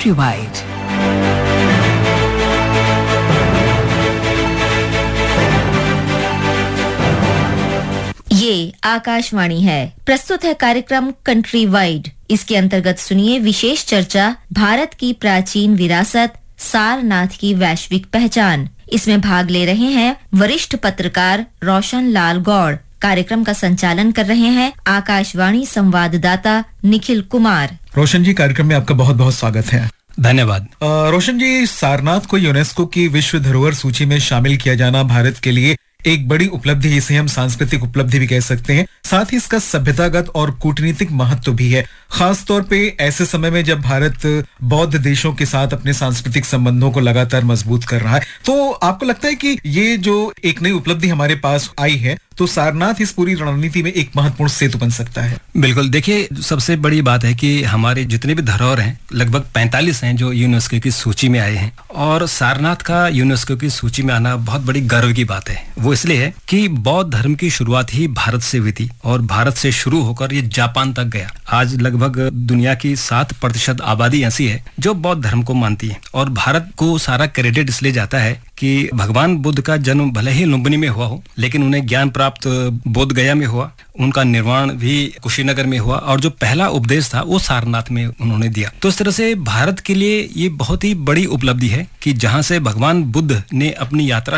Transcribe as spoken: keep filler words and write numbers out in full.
Countrywide. ये आकाशवाणी है। प्रस्तुत है कार्यक्रम कंट्री वाइड। इसके अंतर्गत सुनिए विशेष चर्चा भारत की प्राचीन विरासत सारनाथ की वैश्विक पहचान। इसमें भाग ले रहे हैं वरिष्ठ पत्रकार रोशन लाल गौड़। कार्यक्रम का संचालन कर रहे हैं आकाशवाणी संवाददाता निखिल कुमार। रोशन जी, कार्यक्रम में आपका बहुत बहुत स्वागत है। धन्यवाद। रोशन जी, सारनाथ को यूनेस्को की विश्व धरोहर सूची में शामिल किया जाना भारत के लिए एक बड़ी उपलब्धि, इसे हम सांस्कृतिक उपलब्धि भी कह सकते हैं। साथ ही इसका सभ्यतागत और कूटनीतिक महत्व भी है, खास तौर पे ऐसे समय में जब भारत बौद्ध देशों के साथ अपने सांस्कृतिक संबंधों को लगातार मजबूत कर रहा है। तो आपको लगता है कि ये जो एक नई उपलब्धि हमारे पास आई है, तो सारनाथ इस पूरी रणनीति में एक महत्वपूर्ण सेतु बन सकता है? बिल्कुल। देखिए, सबसे बड़ी बात है कि हमारे जितने भी धरोहर हैं लगभग पैंतालीस हैं जो यूनेस्को की सूची में आए हैं, और सारनाथ का यूनेस्को की सूची में आना बहुत बड़ी गर्व की बात है। वो इसलिए है कि बौद्ध धर्म की शुरुआत ही भारत से हुई थी और भारत से शुरू होकर ये जापान तक गया। आज लगभग दुनिया की सात प्रतिशत आबादी ऐसी है जो बौद्ध धर्म को मानती है, और भारत को सारा क्रेडिट इसलिए जाता है कि भगवान बुद्ध का जन्म भले ही लुम्बिनी में हुआ हो, लेकिन उन्हें ज्ञान प्राप्त बोध गया में हुआ, उनका निर्वाण भी कुशीनगर में हुआ, और जो पहला उपदेश था वो सारनाथ में उन्होंने दिया। तो इस तरह से भारत के लिए ये बहुत ही बड़ी उपलब्धि है कि जहां से भगवान बुद्ध ने अपनी यात्रा